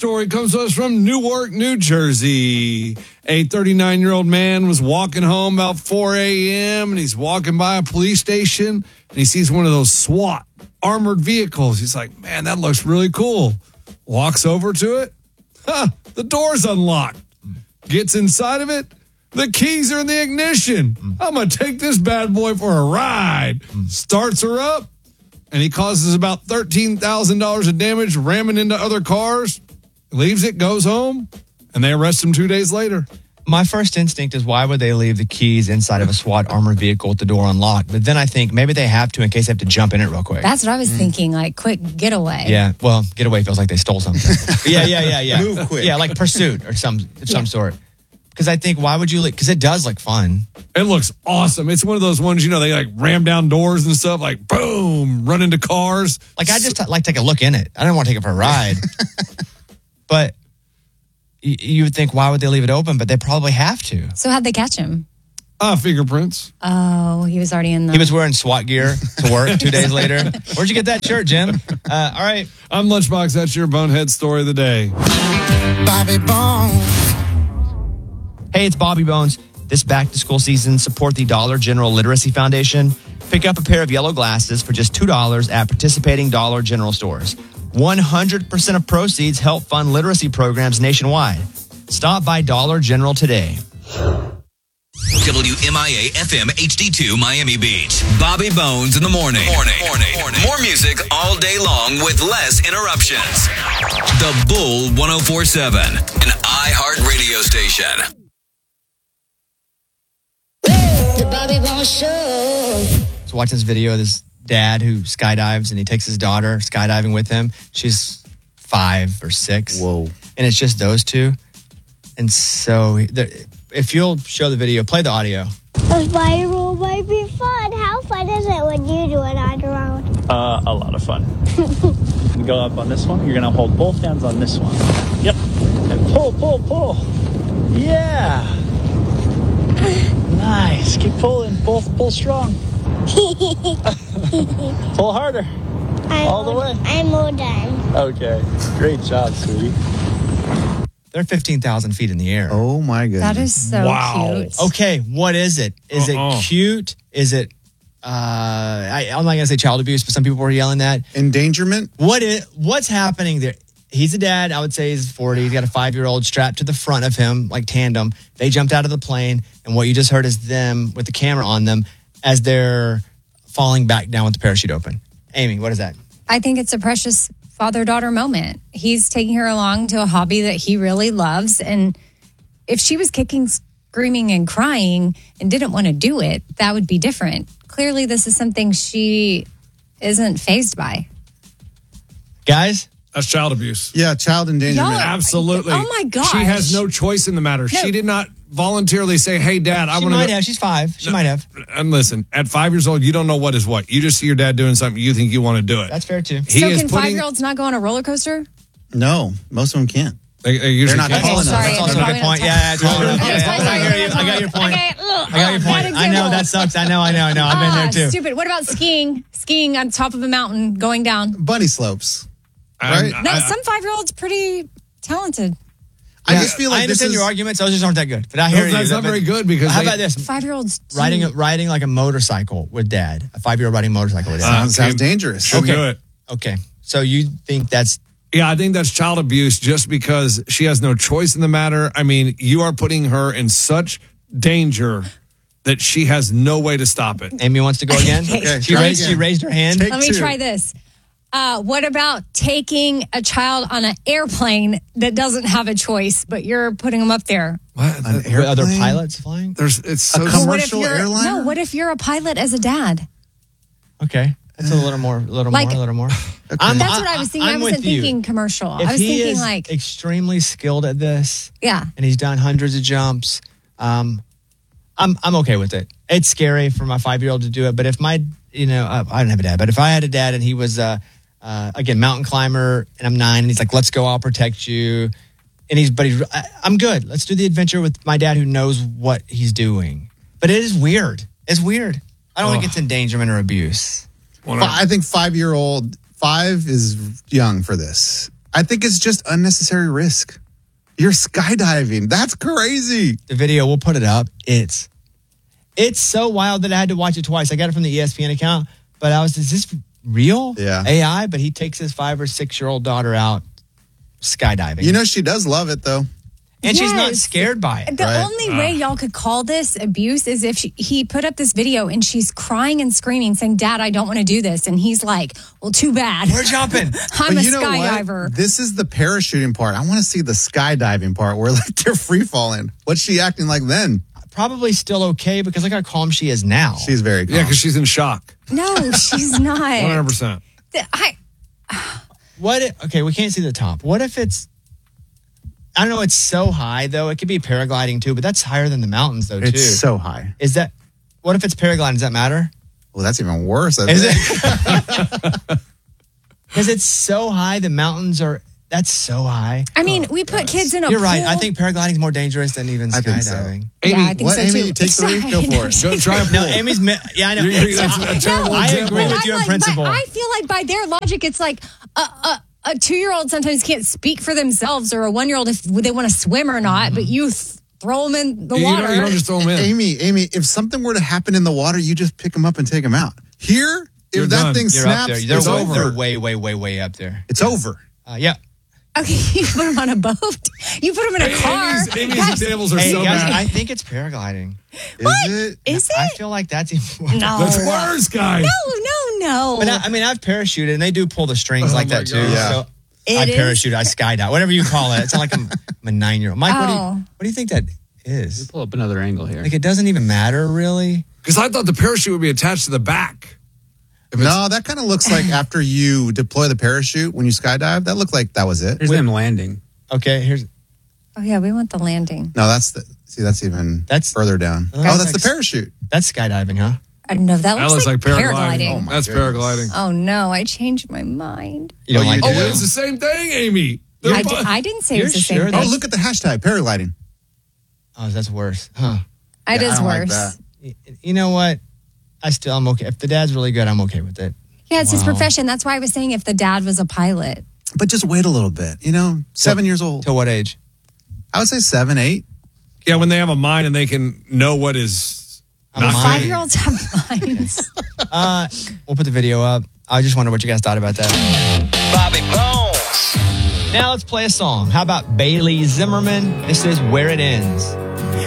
story comes to us from Newark, New Jersey. A 39-year-old man was walking home about 4 a.m. and he's walking by a police station and he sees one of those SWAT armored vehicles. He's like, man, that looks really cool. Walks over to it. The door's unlocked. Gets inside of it. The keys are in the ignition. I'm going to take this bad boy for a ride. Starts her up. And he causes about $13,000 of damage, ramming into other cars, leaves it, goes home, and they arrest him 2 days later. My first instinct is, why would they leave the keys inside of a SWAT armored vehicle with the door unlocked? But then I think maybe they have to in case they have to jump in it real quick. That's what I was thinking, like, quick getaway. Yeah, well, getaway feels like they stole something. Yeah. Move quick. Yeah, like pursuit or some sort. Because I think, why would you leave? Because it does look fun. It looks awesome. It's one of those ones, they like ram down doors and stuff, like boom, run into cars. Like, I just like to take a look in it. I don't want to take it for a ride. But you would think, why would they leave it open? But they probably have to. So how'd they catch him? Fingerprints. Oh, he was already in the... He was wearing SWAT gear to work 2 days later. Where'd you get that shirt, Jim? All right. I'm Lunchbox. That's your Bonehead story of the day. Bobby Bones. Hey, it's Bobby Bones. This back-to-school season, support the Dollar General Literacy Foundation. Pick up a pair of yellow glasses for just $2 at participating Dollar General stores. 100% of proceeds help fund literacy programs nationwide. Stop by Dollar General today. WMIA FM HD2 Miami Beach. Bobby Bones in the morning. More music all day long with less interruptions. The Bull 104.7, an iHeart radio station. The Bobby Bones Show. So watch this video of this dad who skydives, and he takes his daughter skydiving with him. She's 5 or 6. Whoa. And it's just those two. And so if you'll show the video, play the audio. A spiral might be fun. How fun is it when you do it on your own? A lot of fun. You go up on this one. You're going to hold both hands on this one. Yep. And pull. Yeah. Nice. Keep pulling. Both pull strong. Pull harder. All the way. I'm all done. Okay. Great job, sweetie. They're 15,000 feet in the air. Oh, my goodness. That is so cute. Okay, what is it? Is it cute? Is it, I'm not going to say child abuse, but some people were yelling that. Endangerment? What's happening there? He's a dad. I would say he's 40. He's got a 5-year-old strapped to the front of him, like tandem. They jumped out of the plane, and what you just heard is them with the camera on them as they're falling back down with the parachute open. Amy, what is that? I think it's a precious father-daughter moment. He's taking her along to a hobby that he really loves. And if she was kicking, screaming, and crying and didn't want to do it, that would be different. Clearly, this is something she isn't fazed by. Guys? That's child abuse. Yeah, child endangerment. Absolutely. Oh, my gosh. She has no choice in the matter. No. She did not voluntarily say, hey, Dad, I She want to... might have. She's 5. She might have. And listen, at 5 years old, you don't know what is what. You just see your dad doing something, you think you want to do it. That's fair, too. So can 5-year-olds not go on a roller coaster? No, most of them can't. They usually They're not can't. tall enough. Sorry, That's also a good point. Yeah, it's all enough. I got your point. Okay, look, I got your point. I know, that sucks. I know. I've been there, too. Stupid. What about skiing? Skiing on top of a mountain, going down. Bunny slopes. Right? No, some 5-year-olds pretty talented. I just feel like I understand this your arguments. Those just aren't that good. But I hear you. That's not very good because How about this? 5-year-olds Riding like a motorcycle with dad. A 5-year-old riding a motorcycle with dad. sounds dangerous. Shouldn't do it. Okay. So you think that's... Yeah, I think that's child abuse just because she has no choice in the matter. I mean, you are putting her in such danger that she has no way to stop it. Amy wants to go again? Okay, She raised her hand. Let me try this. What about taking a child on an airplane that doesn't have a choice, but you're putting them up there? What? With other pilots flying? It's so commercial airline? No, what if you're a pilot as a dad? Okay. That's a little more. Like- more. That's what I was thinking. I I'm wasn't with you. thinking commercial. If I was he thinking is like, extremely skilled at this, yeah. and he's done hundreds of jumps, I'm okay with it. It's scary for my 5-year-old to do it, but if I don't have a dad, but if I had a dad and he was again mountain climber and I'm 9 and he's like, let's go, I'll protect you, and I'm good. Let's do the adventure with my dad who knows what he's doing. But it is weird. It's weird. I don't think it's endangerment or abuse. I think 5 is young for this. I think it's just unnecessary risk. You're skydiving. That's crazy. The video, we'll put it up. It's so wild that I had to watch it twice. I got it from the ESPN account, but is this real? Yeah. AI? But he takes his 5 or 6-year-old daughter out skydiving. You know, she does love it, though. And she's not scared by it. The only way y'all could call this abuse is if he put up this video and she's crying and screaming, saying, "Dad, I don't want to do this." And he's like, "Well, too bad. We're jumping. I'm But a you know what? skydiver." This is the parachuting part. I want to see the skydiving part where like they're free falling. What's she acting like then? Probably still okay because look how calm she is now. She's very calm. Yeah, because she's in shock. No, she's not. 100%. Okay, we can't see the top. What if it's, I don't know, it's so high though. It could be paragliding too, but that's higher than the mountains though too. It's so high. What if it's paragliding? Does that matter? Well, that's even worse. I Is think. Because it's so high, the mountains that's so high. I mean, we put kids in a You're pool. right. I think paragliding is more dangerous than even I think so. skydiving. Yeah, I think What, so Amy? too. Take the lead. Go for it. Go try a pool. No, Amy's, I know. That's a terrible I example. agree with you in principle. I feel like by their logic, it's like a 2-year-old sometimes can't speak for themselves, or a 1-year-old if they want to swim or not. But you throw them in the water. You don't just throw them in. Amy, if something were to happen in the water, you just pick them up and take them out. Here, You're if that done. thing You're up snaps, there. it's over. They're way, way, way, way up there. It's over. Yeah. Okay, you put them on a boat. You put them in a car. Amy's Guys, examples are Hey, so guys, bad. I think it's paragliding. What? Is it? Is I it? feel like that's even No. That's worse, guys. No. But I mean, I've parachuted, and they do pull the strings like my that too. God. Yeah. So It I is? parachute, I skydive, whatever you call it. It's not like I'm a 9-year-old. Mike, what do you think that is? Pull up another angle here. Like, it doesn't even matter, really. Because I thought the parachute would be attached to the back. No, that kind of looks like after you deploy the parachute when you skydive. That looked like that was it. Here's them landing. Okay, here's. Oh yeah, we want the landing. No, that's even further down. Oh, That's the that's- parachute. That's skydiving, huh? I don't know. That That looks like paragliding. Oh, my That's goodness. paragliding. Oh no, I changed my mind. You don't Oh, you like do? it? Oh, it's the same thing, Amy. They're both- I didn't say it You're was the sure same that- thing. Oh, look at the hashtag paragliding. Oh, that's worse. Huh. It Yeah, I is don't like worse. that. You know what? I'm okay. If the dad's really good, I'm okay with it. Yeah, it's his Wow. profession. That's why I was saying if the dad was a pilot. But just wait a little bit. 7 years old. Till what age? I would say 7, 8. Yeah, when they have a mind and they can know what is not Mind. 5-year-olds have minds. We'll put the video up. I just wonder what you guys thought about that. Bobby Bones. Now let's play a song. How about Bailey Zimmerman? This is Where It Ends.